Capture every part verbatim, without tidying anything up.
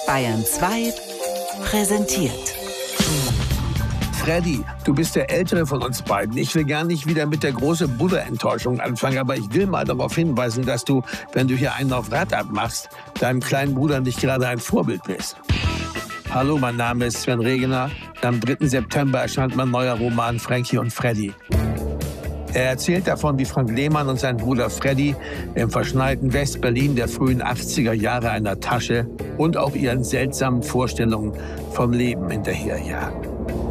Bayern zwei präsentiert. Freddy, du bist der Ältere von uns beiden. Ich will gar nicht wieder mit der großen Bruderenttäuschung anfangen, aber ich will mal darauf hinweisen, dass du, wenn du hier einen auf Rad abmachst, deinem kleinen Bruder nicht gerade ein Vorbild bist. Hallo, mein Name ist Sven Regener. Am dritten September erscheint mein neuer Roman Frankie und Freddy. Er erzählt davon, wie Frank Lehmann und sein Bruder Freddy im verschneiten West-Berlin der frühen achtziger Jahre einer Tasche und auch ihren seltsamen Vorstellungen vom Leben hinterherjagen.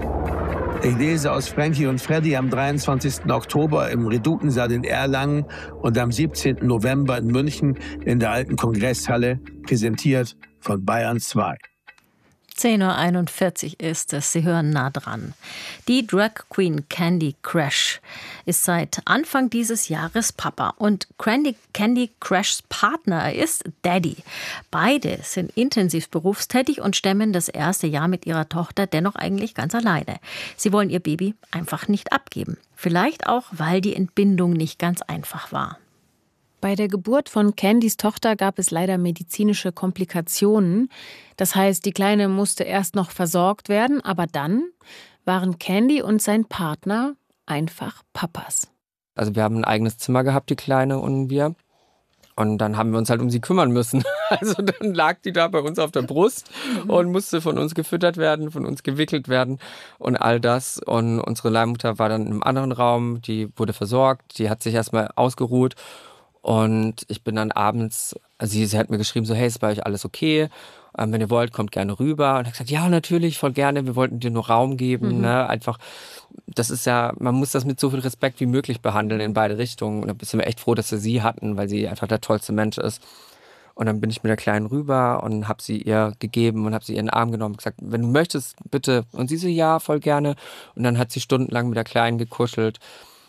Ich lese aus Frankie und Freddy am dreiundzwanzigsten Oktober im Redutensaal in Erlangen und am siebzehnten November in München in der alten Kongresshalle, präsentiert von Bayern zwei. zehn Uhr einundvierzig ist es. Sie hören nah dran. Die Drag Queen Candy Crash ist seit Anfang dieses Jahres Papa. Und Candy, Candy Crashs Partner ist Daddy. Beide sind intensiv berufstätig und stemmen das erste Jahr mit ihrer Tochter dennoch eigentlich ganz alleine. Sie wollen ihr Baby einfach nicht abgeben. Vielleicht auch, weil die Entbindung nicht ganz einfach war. Bei der Geburt von Candys Tochter gab es leider medizinische Komplikationen. Das heißt, die Kleine musste erst noch versorgt werden, aber dann waren Candy und sein Partner einfach Papas. Also wir haben ein eigenes Zimmer gehabt, die Kleine und wir. Und dann haben wir uns halt um sie kümmern müssen. Also dann lag die da bei uns auf der Brust und musste von uns gefüttert werden, von uns gewickelt werden und all das. Und unsere Leihmutter war dann in einem anderen Raum, die wurde versorgt, die hat sich erstmal ausgeruht. Und ich bin dann abends, also sie, sie hat mir geschrieben, so, hey, ist bei euch alles okay? Ähm, wenn ihr wollt, kommt gerne rüber. Und ich habe gesagt, ja, natürlich, voll gerne, wir wollten dir nur Raum geben. Mhm. Ne? Einfach, das ist ja, man muss das mit so viel Respekt wie möglich behandeln in beide Richtungen. Und da sind wir echt froh, dass wir sie hatten, weil sie einfach der tollste Mensch ist. Und dann bin ich mit der Kleinen rüber und habe sie ihr gegeben und habe sie ihren Arm genommen und gesagt, wenn du möchtest, bitte. Und sie so, ja, voll gerne. Und dann hat sie stundenlang mit der Kleinen gekuschelt.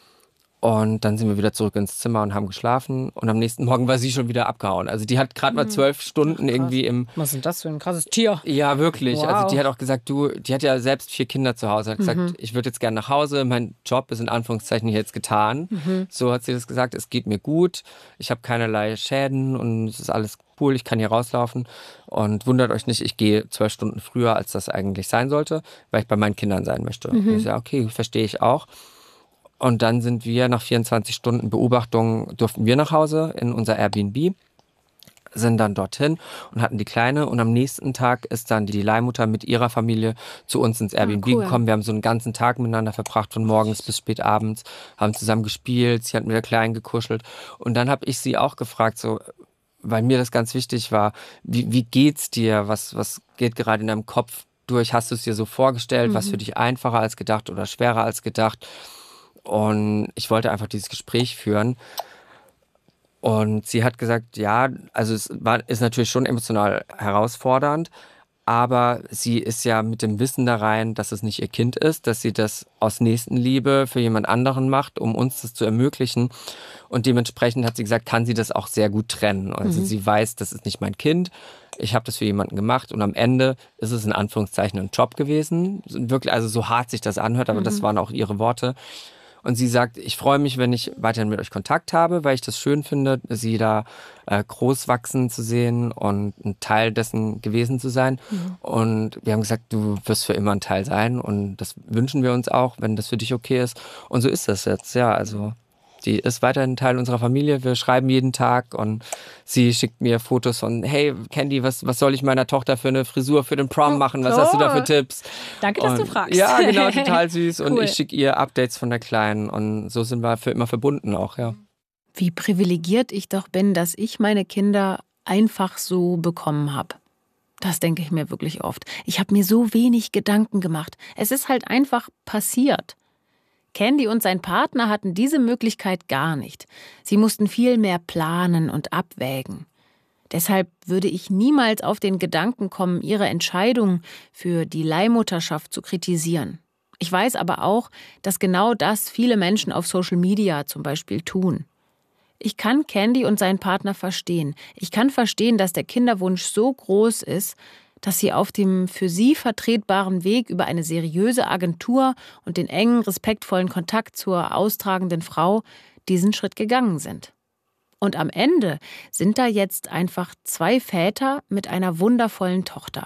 Und dann sind wir wieder zurück ins Zimmer und haben geschlafen. Und am nächsten Morgen war sie schon wieder abgehauen. Also die hat gerade mal zwölf Stunden Ach, irgendwie im... Was ist denn das für ein krasses Tier? Ja, wirklich. Wow. Also die hat auch gesagt, du, die hat ja selbst vier Kinder zu Hause. Hat gesagt, mhm. ich würde jetzt gerne nach Hause. Mein Job ist in Anführungszeichen jetzt getan. Mhm. So hat sie das gesagt, es geht mir gut. Ich habe keinerlei Schäden und es ist alles cool. Ich kann hier rauslaufen. Und wundert euch nicht, ich gehe zwölf Stunden früher, als das eigentlich sein sollte, weil ich bei meinen Kindern sein möchte. Mhm. Ich sage, okay, verstehe ich auch. Und dann sind wir nach vierundzwanzig Stunden Beobachtung, durften wir nach Hause in unser Airbnb, sind dann dorthin und hatten die Kleine. Und am nächsten Tag ist dann die Leihmutter mit ihrer Familie zu uns ins Airbnb ah, cool. gekommen. Wir haben so einen ganzen Tag miteinander verbracht, von morgens bis spät abends, haben zusammen gespielt, sie hat mit der Kleinen gekuschelt. Und dann habe ich sie auch gefragt, so, weil mir das ganz wichtig war, wie, wie geht's dir? Was, was geht gerade in deinem Kopf durch? Hast du es dir so vorgestellt? Mhm. Was für dich einfacher als gedacht oder schwerer als gedacht? Und ich wollte einfach dieses Gespräch führen. Und sie hat gesagt, ja, also es war, ist natürlich schon emotional herausfordernd, aber sie ist ja mit dem Wissen da rein, dass es nicht ihr Kind ist, dass sie das aus Nächstenliebe für jemand anderen macht, um uns das zu ermöglichen. Und dementsprechend hat sie gesagt, kann sie das auch sehr gut trennen. Also mhm. sie weiß, das ist nicht mein Kind. Ich habe das für jemanden gemacht und am Ende ist es in Anführungszeichen ein Job gewesen. Wirklich, also so hart sich das anhört, aber mhm. das waren auch ihre Worte. Und sie sagt, ich freue mich, wenn ich weiterhin mit euch Kontakt habe, weil ich das schön finde, sie da äh, groß wachsen zu sehen und ein Teil dessen gewesen zu sein. Mhm. Und wir haben gesagt, du wirst für immer ein Teil sein und das wünschen wir uns auch, wenn das für dich okay ist. Und so ist das jetzt, ja, also... Die ist weiterhin Teil unserer Familie. Wir schreiben jeden Tag und sie schickt mir Fotos von, hey Candy, was, was soll ich meiner Tochter für eine Frisur für den Prom machen? Was oh. hast du da für Tipps? Danke, dass und, du fragst. Ja, genau, total süß. Cool. Und ich schicke ihr Updates von der Kleinen und so sind wir für immer verbunden auch, ja. Wie privilegiert ich doch bin, dass ich meine Kinder einfach so bekommen habe. Das denke ich mir wirklich oft. Ich habe mir so wenig Gedanken gemacht. Es ist halt einfach passiert. Candy und sein Partner hatten diese Möglichkeit gar nicht. Sie mussten viel mehr planen und abwägen. Deshalb würde ich niemals auf den Gedanken kommen, ihre Entscheidung für die Leihmutterschaft zu kritisieren. Ich weiß aber auch, dass genau das viele Menschen auf Social Media zum Beispiel tun. Ich kann Candy und seinen Partner verstehen. Ich kann verstehen, dass der Kinderwunsch so groß ist, dass sie auf dem für sie vertretbaren Weg über eine seriöse Agentur und den engen, respektvollen Kontakt zur austragenden Frau diesen Schritt gegangen sind. Und am Ende sind da jetzt einfach zwei Väter mit einer wundervollen Tochter.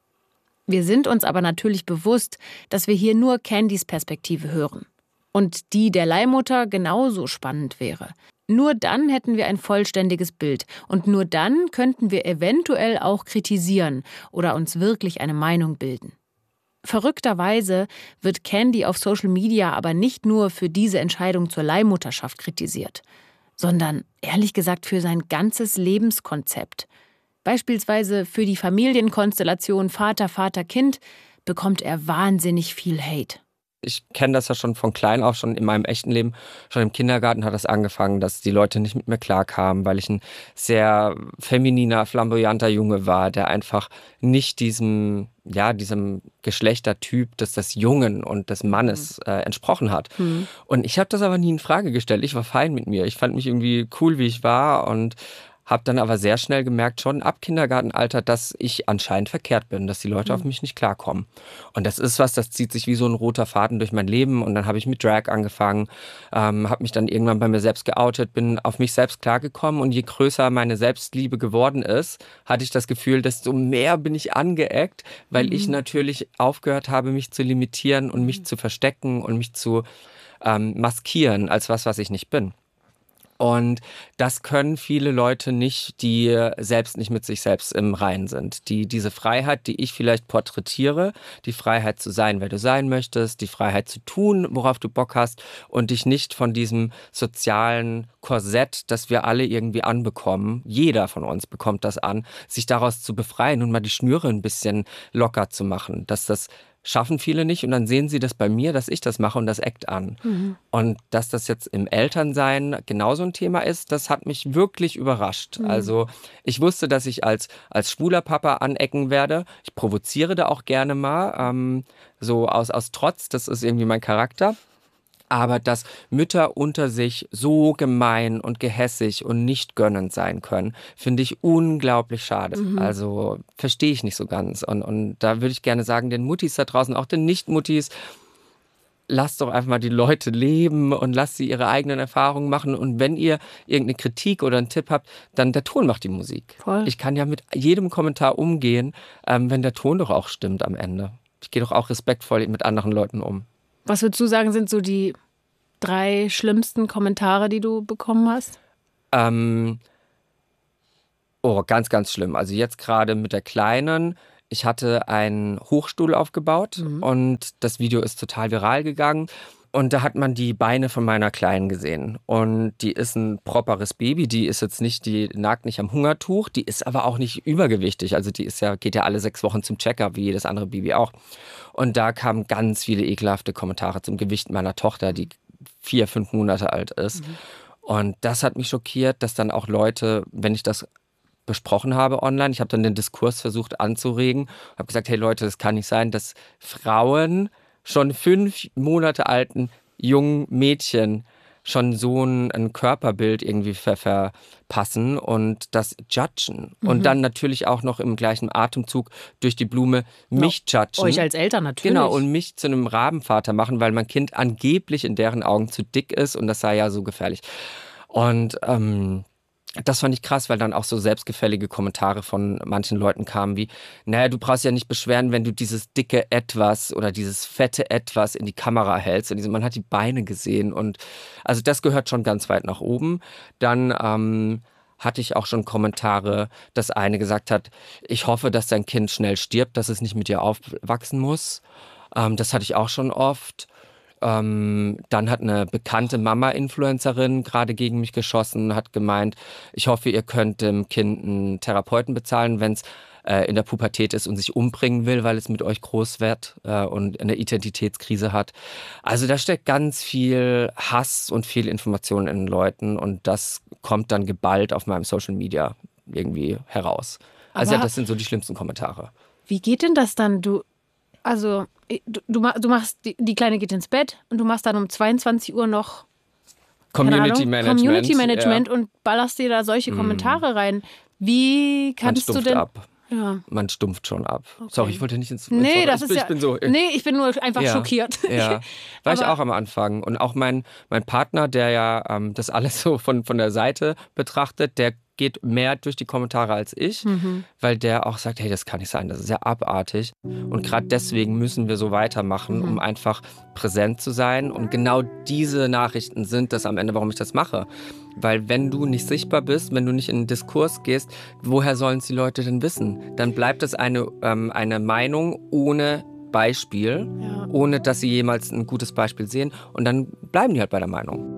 Wir sind uns aber natürlich bewusst, dass wir hier nur Candys Perspektive hören. Und die der Leihmutter genauso spannend wäre. Nur dann hätten wir ein vollständiges Bild. Und nur dann könnten wir eventuell auch kritisieren oder uns wirklich eine Meinung bilden. Verrückterweise wird Candy auf Social Media aber nicht nur für diese Entscheidung zur Leihmutterschaft kritisiert, sondern ehrlich gesagt für sein ganzes Lebenskonzept. Beispielsweise für die Familienkonstellation Vater, Vater, Kind bekommt er wahnsinnig viel Hate. Ich kenne das ja schon von klein auf, schon in meinem echten Leben. Schon im Kindergarten hat das angefangen, dass die Leute nicht mit mir klarkamen, weil ich ein sehr femininer, flamboyanter Junge war, der einfach nicht diesem, ja, diesem Geschlechtertyp des, des Jungen und des Mannes äh, entsprochen hat. Mhm. Und ich habe das aber nie in Frage gestellt. Ich war fein mit mir. Ich fand mich irgendwie cool, wie ich war und habe dann aber sehr schnell gemerkt, schon ab Kindergartenalter, dass ich anscheinend verkehrt bin, dass die Leute mhm. auf mich nicht klarkommen. Und das ist was, das zieht sich wie so ein roter Faden durch mein Leben. Und dann habe ich mit Drag angefangen, ähm, habe mich dann irgendwann bei mir selbst geoutet, bin auf mich selbst klargekommen. Und je größer meine Selbstliebe geworden ist, hatte ich das Gefühl, desto mehr bin ich angeeckt, weil mhm. ich natürlich aufgehört habe, mich zu limitieren und mich zu verstecken und mich zu ähm, maskieren als was, was ich nicht bin. Und das können viele Leute nicht, die selbst nicht mit sich selbst im Reinen sind. Die diese Freiheit, die ich vielleicht porträtiere, die Freiheit zu sein, wer du sein möchtest, die Freiheit zu tun, worauf du Bock hast und dich nicht von diesem sozialen Korsett, das wir alle irgendwie anbekommen, jeder von uns bekommt das an, sich daraus zu befreien und mal die Schnüre ein bisschen locker zu machen, dass das schaffen viele nicht und dann sehen sie das bei mir, dass ich das mache und das eckt an. Mhm. Und dass das jetzt im Elternsein genauso ein Thema ist, das hat mich wirklich überrascht. Mhm. Also ich wusste, dass ich als, als schwuler Papa anecken werde. Ich provoziere da auch gerne mal, ähm, so aus, aus Trotz, das ist irgendwie mein Charakter. Aber dass Mütter unter sich so gemein und gehässig und nicht gönnend sein können, finde ich unglaublich schade. Mhm. Also verstehe ich nicht so ganz. Und, und da würde ich gerne sagen, den Muttis da draußen, auch den Nicht-Muttis, lasst doch einfach mal die Leute leben und lasst sie ihre eigenen Erfahrungen machen. Und wenn ihr irgendeine Kritik oder einen Tipp habt, dann der Ton macht die Musik. Voll. Ich kann ja mit jedem Kommentar umgehen, ähm, wenn der Ton doch auch stimmt am Ende. Ich gehe doch auch respektvoll mit anderen Leuten um. Was würdest du sagen, sind so die drei schlimmsten Kommentare, die du bekommen hast? Ähm, oh, ganz, ganz schlimm. Also jetzt gerade mit der Kleinen. Ich hatte einen Hochstuhl aufgebaut mhm. und das Video ist total viral gegangen. Und da hat man die Beine von meiner Kleinen gesehen. Und die ist ein properes Baby. Die ist jetzt nicht, die nagt nicht am Hungertuch. Die ist aber auch nicht übergewichtig. Also die ist ja, geht ja alle sechs Wochen zum Check-up, wie jedes andere Baby auch. Und da kamen ganz viele ekelhafte Kommentare zum Gewicht meiner Tochter, die vier, fünf Monate alt ist. Mhm. Und das hat mich schockiert, dass dann auch Leute, wenn ich das besprochen habe online, ich habe dann den Diskurs versucht anzuregen, habe gesagt, hey Leute, das kann nicht sein, dass Frauen schon fünf Monate alten jungen Mädchen schon so ein, ein Körperbild irgendwie ver, verpassen und das judgen. Mhm. Und dann natürlich auch noch im gleichen Atemzug durch die Blume mich ja, judgen. Euch als Eltern natürlich. Genau, und mich zu einem Rabenvater machen, weil mein Kind angeblich in deren Augen zu dick ist und das sei ja so gefährlich. Und ähm, das fand ich krass, weil dann auch so selbstgefällige Kommentare von manchen Leuten kamen wie, naja, du brauchst ja nicht beschweren, wenn du dieses dicke Etwas oder dieses fette Etwas in die Kamera hältst. Und man hat die Beine gesehen und also das gehört schon ganz weit nach oben. Dann ähm, hatte ich auch schon Kommentare, dass eine gesagt hat, ich hoffe, dass dein Kind schnell stirbt, dass es nicht mit dir aufwachsen muss. Ähm, das hatte ich auch schon oft. Ähm, dann hat eine bekannte Mama-Influencerin gerade gegen mich geschossen, hat gemeint, ich hoffe, ihr könnt dem Kind einen Therapeuten bezahlen, wenn es äh, in der Pubertät ist und sich umbringen will, weil es mit euch groß wird äh, und eine Identitätskrise hat. Also da steckt ganz viel Hass und viel Information in den Leuten und das kommt dann geballt auf meinem Social Media irgendwie heraus. Also ja, das sind so die schlimmsten Kommentare. Wie geht denn das dann? Du Also, du, du machst, die, die Kleine geht ins Bett und du machst dann um zweiundzwanzig Uhr noch Community Ahnung, Management, Community Management ja. und ballerst dir da solche Kommentare rein. Wie kannst du denn... Ab. Ja. Man stumpft schon ab. Okay. Sorry, ich wollte nicht ins... Nee, ins das ich, ist ich ja, bin so, nee, ich bin nur einfach ja, schockiert. Ja, war ich Aber auch am Anfang. Und auch mein, mein Partner, der ja ähm, das alles so von, von der Seite betrachtet, der geht mehr durch die Kommentare als ich, mhm. weil der auch sagt, hey, das kann nicht sein, das ist ja abartig. Und gerade deswegen müssen wir so weitermachen, mhm. um einfach präsent zu sein. Und genau diese Nachrichten sind das am Ende, warum ich das mache. Weil wenn du nicht sichtbar bist, wenn du nicht in den Diskurs gehst, woher sollen es die Leute denn wissen? Dann bleibt es eine, ähm, eine Meinung ohne Beispiel, ja. ohne dass sie jemals ein gutes Beispiel sehen. Und dann bleiben die halt bei der Meinung.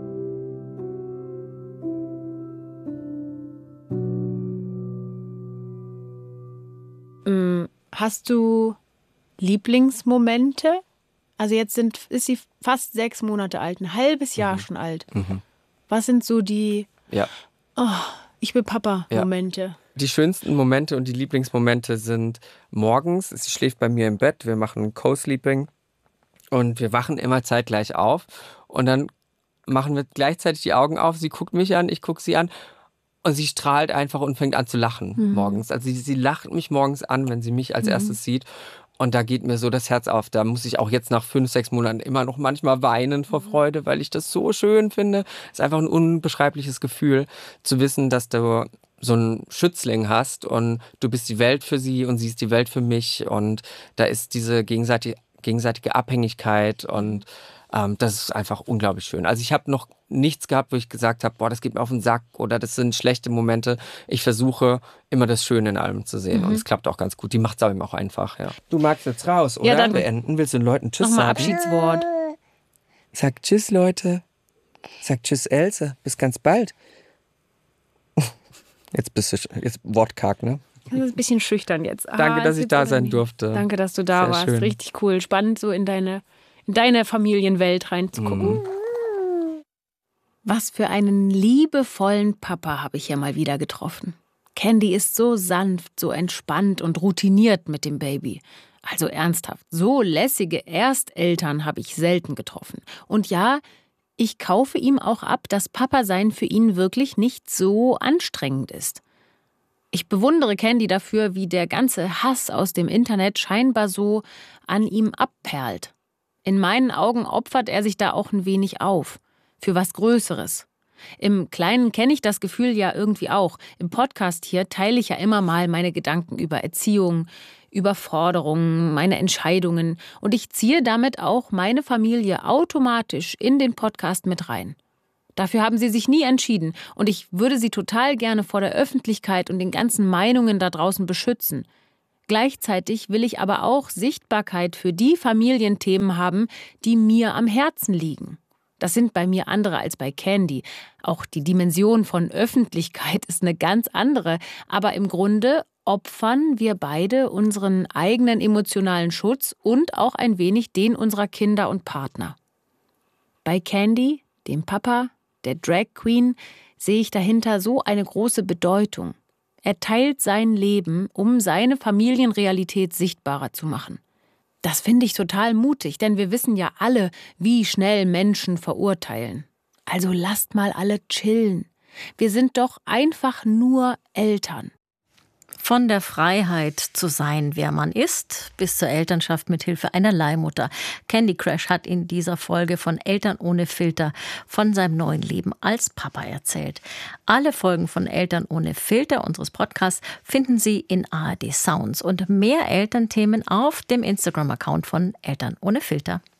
Hast du Lieblingsmomente? Also jetzt sind, ist sie fast sechs Monate alt, ein halbes Jahr mhm. schon alt. Mhm. Was sind so die ja. oh, ich bin Papa-Momente? Ja. Die schönsten Momente und die Lieblingsmomente sind morgens. Sie schläft bei mir im Bett, wir machen Co-Sleeping und wir wachen immer zeitgleich auf. Und dann machen wir gleichzeitig die Augen auf. Sie guckt mich an, ich gucke sie an. Und sie strahlt einfach und fängt an zu lachen mhm. morgens. Also sie, sie lacht mich morgens an, wenn sie mich als mhm. erstes sieht. Und da geht mir so das Herz auf. Da muss ich auch jetzt nach fünf, sechs Monaten immer noch manchmal weinen vor Freude, weil ich das so schön finde. Es ist einfach ein unbeschreibliches Gefühl, zu wissen, dass du so einen Schützling hast und du bist die Welt für sie und sie ist die Welt für mich. Und da ist diese gegenseitige, gegenseitige Abhängigkeit und ähm, das ist einfach unglaublich schön. Also ich habe noch nichts gehabt, wo ich gesagt habe, boah, das geht mir auf den Sack oder das sind schlechte Momente. Ich versuche immer das Schöne in allem zu sehen mhm. und es klappt auch ganz gut. Die macht es aber auch einfach, ja. Du magst jetzt raus, oder? Ja, dann beenden. Willst du den Leuten Tschüss sagen? Nochmal Abschiedswort. Sag Tschüss, Leute. Sag Tschüss, Else. Bis ganz bald. Jetzt bist du jetzt wortkarg, ne? Das ist ein bisschen schüchtern jetzt. Ah, Danke, dass ich da sein nicht. durfte. Danke, dass du da Sehr warst. schön. Richtig cool. Spannend, so in deine, in deine Familienwelt reinzugucken. Mhm. Was für einen liebevollen Papa habe ich ja mal wieder getroffen. Candy ist so sanft, so entspannt und routiniert mit dem Baby. Also ernsthaft, so lässige Ersteltern habe ich selten getroffen. Und ja, ich kaufe ihm auch ab, dass Papa-Sein für ihn wirklich nicht so anstrengend ist. Ich bewundere Candy dafür, wie der ganze Hass aus dem Internet scheinbar so an ihm abperlt. In meinen Augen opfert er sich da auch ein wenig auf. Für was Größeres. Im Kleinen kenne ich das Gefühl ja irgendwie auch. Im Podcast hier teile ich ja immer mal meine Gedanken über Erziehung, über Forderungen, meine Entscheidungen. Und ich ziehe damit auch meine Familie automatisch in den Podcast mit rein. Dafür haben sie sich nie entschieden. Und ich würde sie total gerne vor der Öffentlichkeit und den ganzen Meinungen da draußen beschützen. Gleichzeitig will ich aber auch Sichtbarkeit für die Familienthemen haben, die mir am Herzen liegen. Das sind bei mir andere als bei Candy. Auch die Dimension von Öffentlichkeit ist eine ganz andere. Aber im Grunde opfern wir beide unseren eigenen emotionalen Schutz und auch ein wenig den unserer Kinder und Partner. Bei Candy, dem Papa, der Drag Queen, sehe ich dahinter so eine große Bedeutung. Er teilt sein Leben, um seine Familienrealität sichtbarer zu machen. Das finde ich total mutig, denn wir wissen ja alle, wie schnell Menschen verurteilen. Also lasst mal alle chillen. Wir sind doch einfach nur Eltern. Von der Freiheit zu sein, wer man ist, bis zur Elternschaft mit Hilfe einer Leihmutter. Candy Crash hat in dieser Folge von Eltern ohne Filter von seinem neuen Leben als Papa erzählt. Alle Folgen von Eltern ohne Filter unseres Podcasts finden Sie in A R D Sounds und mehr Elternthemen auf dem Instagram-Account von Eltern ohne Filter.